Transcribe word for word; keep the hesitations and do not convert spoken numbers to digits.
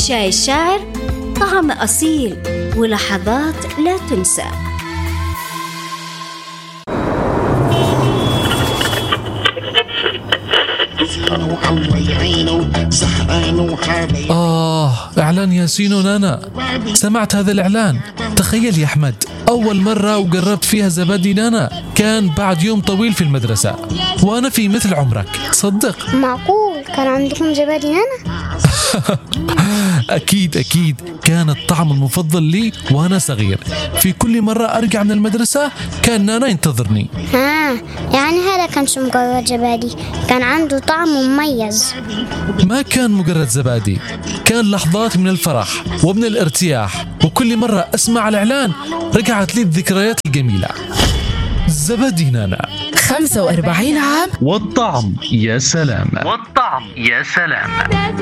شاي الشاعر، طعم أصيل ولحظات لا تنسى. آه، إعلان ياسين ونانا. سمعت هذا الإعلان؟ تخيل يا أحمد، أول مرة وقربت فيها زبادي نانا كان بعد يوم طويل في المدرسة وأنا في مثل عمرك، صدق؟ معقول كان عندكم زبادي نانا؟ أكيد أكيد، كان الطعم المفضل لي وأنا صغير. في كل مرة أرجع من المدرسة كان نانا ينتظرني. ها، يعني هذا كانش مجرد زبادي، كان عنده طعم مميز. ما كان مجرد زبادي، كان لحظات من الفرح ومن الارتياح، وكل مرة أسمع الإعلان رجعت لي الذكريات الجميلة. زبادي نانا، خمسة وأربعين عام والطعم يا سلام. والطعم يا سلام.